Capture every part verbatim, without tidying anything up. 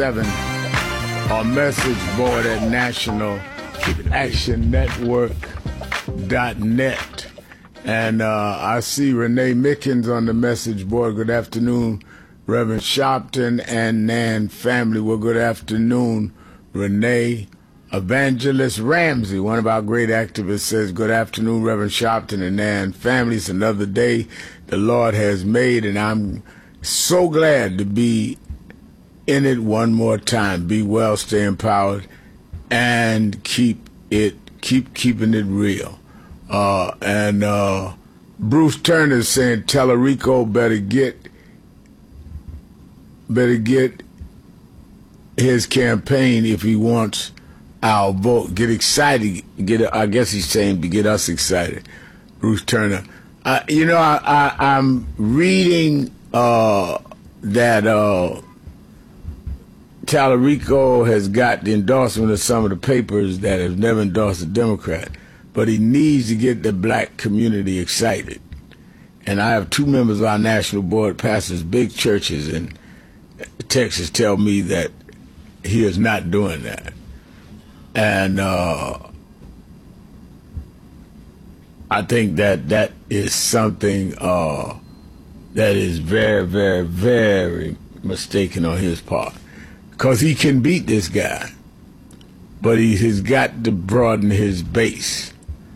seven, our message board at National Action Network dot net. And uh, I see Renee Mickens on the message board. Good afternoon, Reverend Sharpton and Nan family. Well, good afternoon, Renee. Evangelist Ramsey, one of our great activists, says, good afternoon, Reverend Sharpton and Nan family. It's another day the Lord has made, and I'm so glad to be in it one more time. Be well, stay empowered, and keep it, keep keeping it real. Uh, and uh, Bruce Turner is saying Tellerico better get better get his campaign if he wants our vote. Get excited. Get I guess he's saying to get us excited. Bruce Turner. Uh, you know, I, I, I'm reading uh, that uh, Tallarico has got the endorsement of some of the papers that have never endorsed a Democrat, but he needs to get the black community excited. And I have two members of our national board, pastors, big churches in Texas, tell me that he is not doing that. And uh, I think that that is something uh, that is very, very, very mistaken on his part. Because he can beat this guy, but he has got to broaden his base.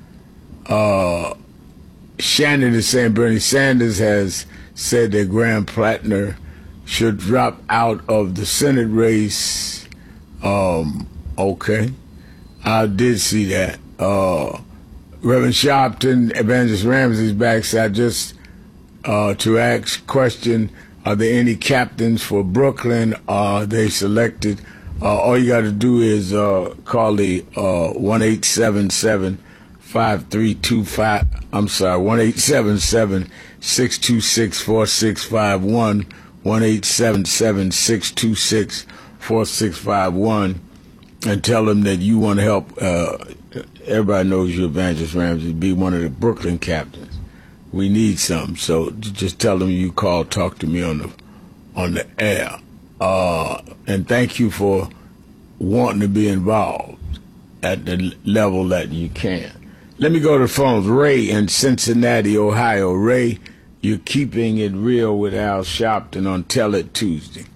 Uh, Shannon is saying Bernie Sanders has said that Graham Plattner should drop out of the Senate race. Um, okay. I did see that. Uh, Reverend Sharpton, Evangelist Ramsey's back, so I just uh, to ask question, are there any captains for Brooklyn? Are they selected? Uh, all you got to do is uh, call the uh, one eight seven seven, five three two five, I'm sorry, one eight seven seven, six two six, four six five one, one eight seven seven, six two six, four six five one, and tell them that you want to help. Uh, everybody knows you, Evangelist Ramsey, be one of the Brooklyn captains. We need some, so just tell them you call, talk to me on the on the air. Uh, and thank you for wanting to be involved at the level that you can. Let me go to the phones. Ray in Cincinnati, Ohio. Ray, you're keeping it real with Al Sharpton on Tell It Tuesday.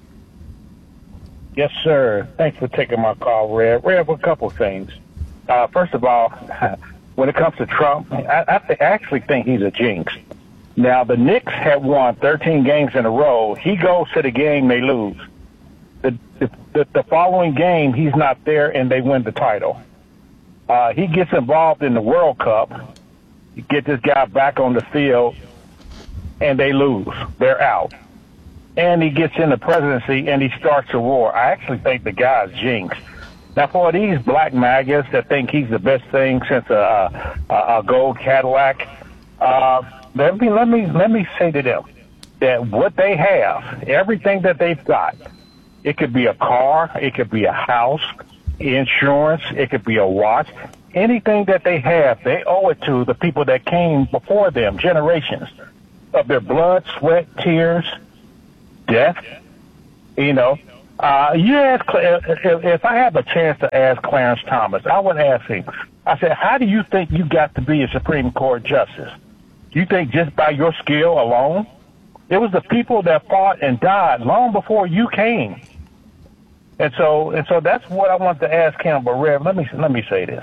Yes, sir. Thanks for taking my call, Red. Red, a couple things. Uh, first of all, when it comes to Trump, I, I, th- I actually think he's a jinx. Now, the Knicks have won thirteen games in a row. He goes to the game, they lose. The, the, the, the following game, he's not there, and they win the title. Uh, he gets involved in the World Cup. You get this guy back on the field, and they lose. They're out. And he gets in the presidency, and he starts a war. I actually think the guy's jinxed. Now, for these black maggots that think he's the best thing since a, a, a gold Cadillac, uh, let me let me let me say to them that what they have, everything that they've got, it could be a car, it could be a house, insurance, it could be a watch, anything that they have, they owe it to the people that came before them, generations of their blood, sweat, tears, death, you know. Uh, you ask, if, if I have a chance to ask Clarence Thomas, I would ask him, I said, how do you think you got to be a Supreme Court justice? You think just by your skill alone? It was the people that fought and died long before you came. And so, and so that's what I want to ask him. But Rev, let me, let me say this,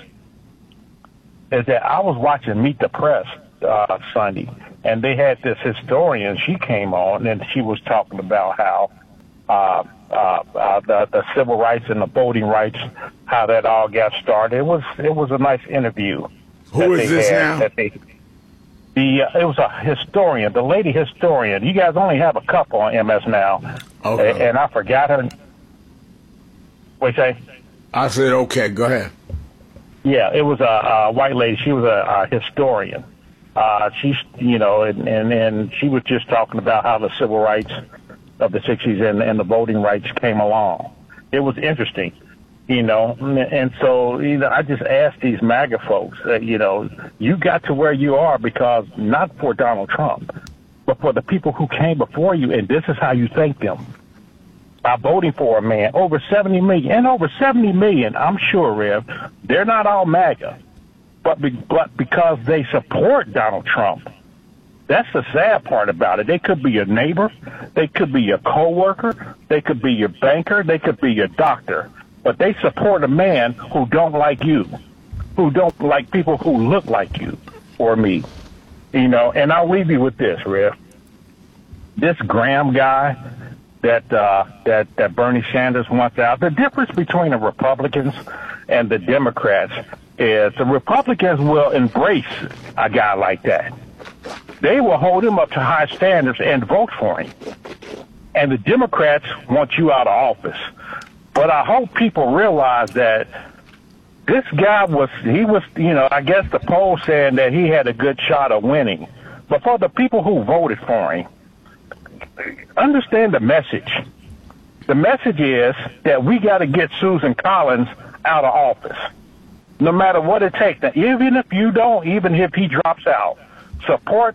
is that I was watching Meet the Press, uh, Sunday, and they had this historian, she came on and she was talking about how, uh, Uh, uh, the, the civil rights and the voting rights, how that all got started. It was it was a nice interview. Who is this had, now? That they, the uh, it was a historian, the lady historian. You guys only have a couple on M S now, okay. and, and I forgot her. What you say? I said okay. Go ahead. Yeah, it was a, a white lady. She was a, a historian. Uh, she's you know, and, and and she was just talking about how the civil rights of the sixties and, and the voting rights came along. It was interesting, you know, and so, you know, I just asked these MAGA folks, uh, you know, you got to where you are because not for Donald Trump, but for the people who came before you, and this is how you thank them. are voting for a man, over seventy million. And over seventy million, I'm sure, Rev, they're not all MAGA, but, be, but because they support Donald Trump. That's the sad part about it. They could be your neighbor. They could be your coworker. They could be your banker. They could be your doctor. But they support a man who don't like you, who don't like people who look like you or me. You know, and I'll leave you with this, Rev. This Graham guy that uh, that that Bernie Sanders wants out. The difference between the Republicans and the Democrats is the Republicans will embrace a guy like that. They will hold him up to high standards and vote for him. And the Democrats want you out of office. But I hope people realize that this guy was, he was, you know, I guess the poll saying that he had a good shot of winning. But for the people who voted for him, understand the message. The message is that we got to get Susan Collins out of office, no matter what it takes. Now, even if you don't, even if he drops out, support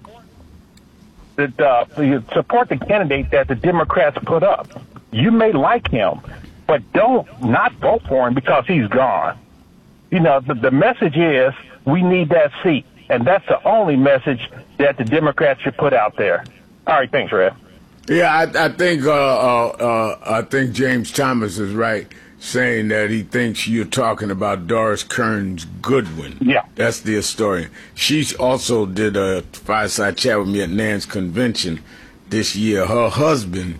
the uh, support the candidate that the Democrats put up. You may like him, but don't not vote for him because he's gone. You know, the, the message is we need that seat, and that's the only message that the Democrats should put out there. All right, thanks, Rev. Yeah, I, I think uh, uh, uh, I think James Thomas is right, saying that he thinks you're talking about Doris Kearns Goodwin. Yeah. That's the historian. She also did a fireside chat with me at NAN's convention this year. Her husband,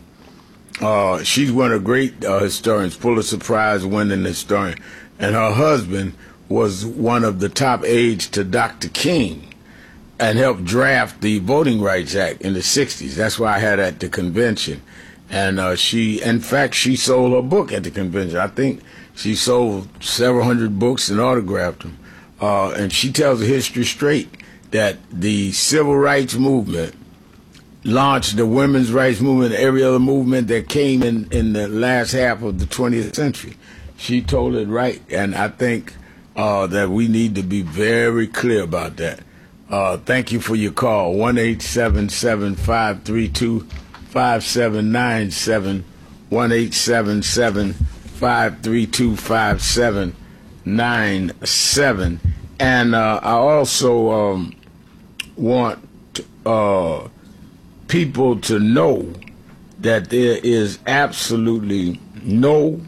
uh, she's one of the great uh, historians, Pulitzer Prize winning historian, and her husband was one of the top aides to Doctor King and helped draft the Voting Rights Act in the sixties. That's why I had at the convention. And uh, she, in fact, she sold her book at the convention. I think she sold several hundred books and autographed them. Uh, and she tells the history straight that the civil rights movement launched the women's rights movement, every other movement that came in, in the last half of the twentieth century. She told it right, and I think uh, that we need to be very clear about that. Uh, thank you for your call, one eight seven seven, five three two, five seven nine seven, one eight seven seven, five three two, five seven nine seven. And uh, I also um, want uh, people to know that there is absolutely no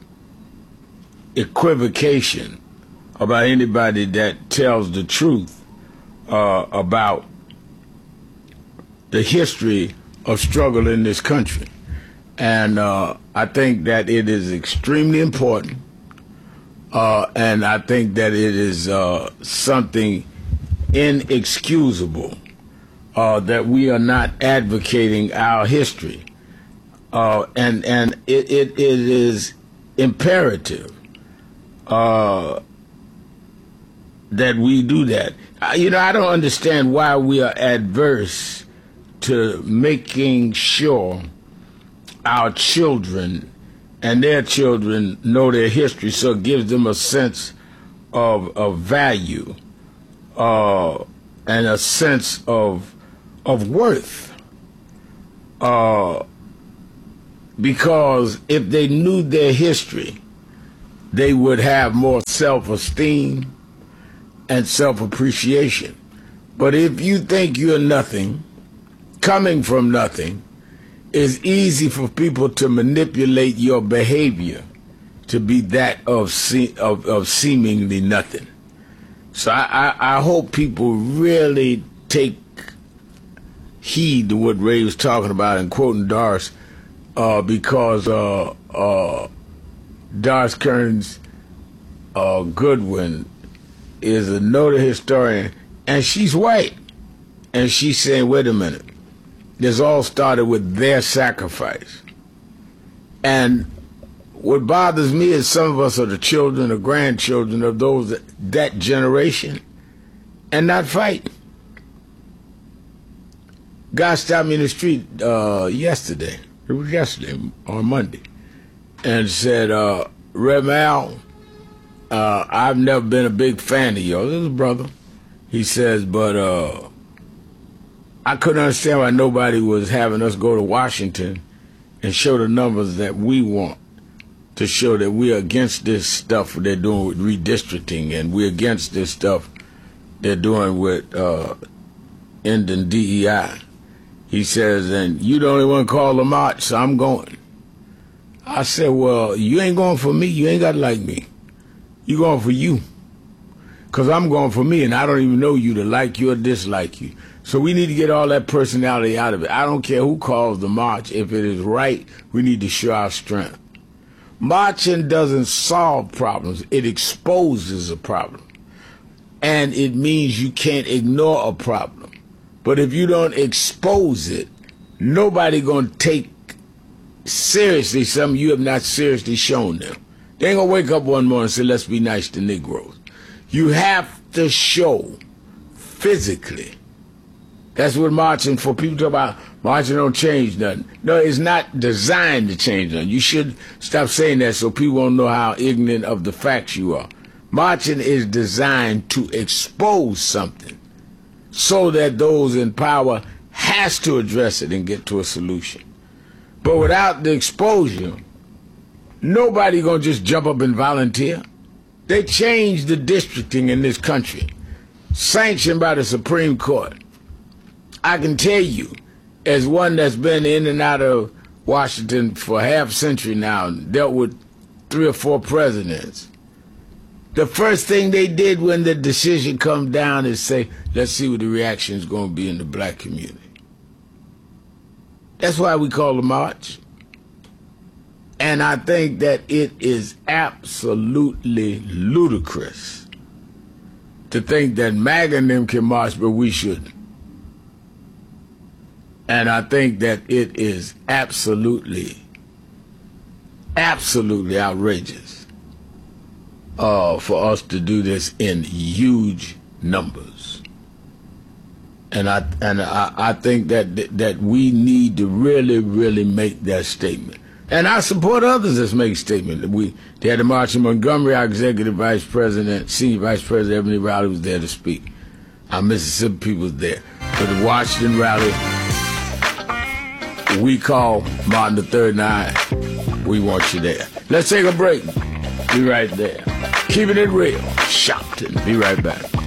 equivocation about anybody that tells the truth uh, about the history of struggle in this country. And uh, I think that it is extremely important, uh, and I think that it is uh, something inexcusable uh, that we are not advocating our history. Uh, and and it, it, it is imperative uh, that we do that. You know, I don't understand why we are adverse to making sure our children and their children know their history, so it gives them a sense of, of value uh, and a sense of of worth. Uh, because if they knew their history, they would have more self-esteem and self-appreciation. But if you think you're nothing, coming from nothing, it's easy for people to manipulate your behavior to be that of se- of, of seemingly nothing. So I, I, I hope people really take heed to what Ray was talking about and quoting Doris, uh, because uh, uh, Doris Kearns uh, Goodwin is a noted historian, and she's white. And she's saying, wait a minute, this all started with their sacrifice. And what bothers me is some of us are the children or grandchildren of those that, that generation and not fight. Guy stopped me in the street uh, yesterday, it was yesterday, on Monday, and said, uh, Rev Al, uh, I've never been a big fan of yours. This is a brother. He says, but uh, I couldn't understand why nobody was having us go to Washington and show the numbers that we want to show that we're against this stuff they're doing with redistricting, and we're against this stuff they're doing with uh, ending D E I. He says, and you the only one call the march, so I'm going. I said, well, you ain't going for me. You ain't got to like me. You going for you. Because I'm going for me, and I don't even know you to like you or dislike you. So we need to get all that personality out of it. I don't care who calls the march. If it is right, we need to show our strength. Marching doesn't solve problems. It exposes a problem. And it means you can't ignore a problem. But if you don't expose it, nobody going to take seriously something you have not seriously shown them. They ain't going to wake up one morning and say, let's be nice to Negroes. You have to show physically. That's what marching for. People talk about marching don't change nothing. No, it's not designed to change nothing. You should stop saying that so people won't know how ignorant of the facts you are. Marching is designed to expose something so that those in power has to address it and get to a solution. But without the exposure, nobody gonna just jump up and volunteer. They changed the districting in this country, sanctioned by the Supreme Court. I can tell you, as one that's been in and out of Washington for half a century now, and dealt with three or four presidents, the first thing they did when the decision comes down is say, let's see what the reaction is going to be in the black community. That's why we call the march. And I think that it is absolutely ludicrous to think that MAGA and them can march, but we shouldn't. And I think that it is absolutely, absolutely outrageous uh, for us to do this in huge numbers. And I and I, I think that that we need to really, really make that statement. And I support others that make statements. We they had a march in Montgomery. Our executive vice president, senior vice president Ebony Rowley was there to speak. Our Mississippi people was there. For the Washington rally, we call Martin the Third Nine. We want you there. Let's take a break. Be right there. Keeping it real. Shopton. Be right back.